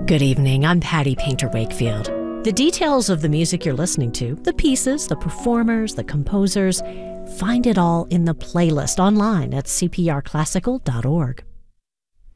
Good evening, I'm Patty Painter Wakefield. The details of the music you're listening to, the pieces, the performers, the composers, find it all in the playlist online at cprclassical.org.